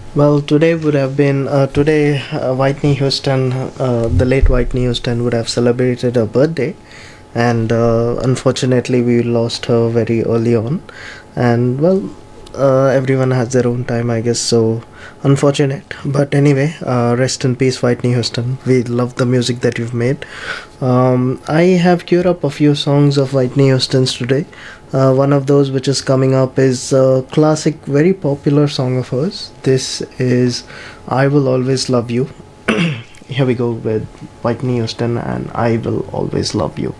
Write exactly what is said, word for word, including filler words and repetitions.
Well, today would have been uh, today. Uh, Whitney Houston, uh, the late Whitney Houston, would have celebrated her birthday, and uh, unfortunately, we lost her very early on. And well, uh, everyone has their own time, I guess. So unfortunate, but anyway, uh, rest in peace, Whitney Houston. We love the music that you've made. Um, I have queued up a few songs of Whitney Houston's today. Uh, one of those which is coming up is a classic, very popular song of hers. This is I Will Always Love You. Here we go with Whitney Houston and I Will Always Love You.